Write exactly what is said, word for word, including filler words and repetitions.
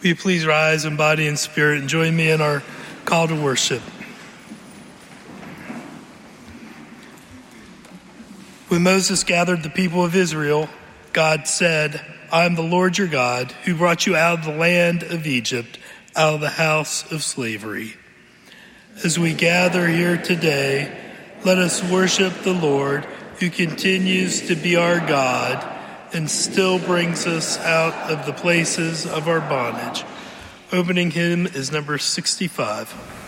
Will you please rise in body and spirit and join me in our call to worship? When Moses gathered the people of Israel, God said, "I am the Lord your God, who brought you out of the land of Egypt, out of the house of slavery." As we gather here today, let us worship the Lord, who continues to be our God and still brings us out of the places of our bondage. Opening hymn is number sixty-five.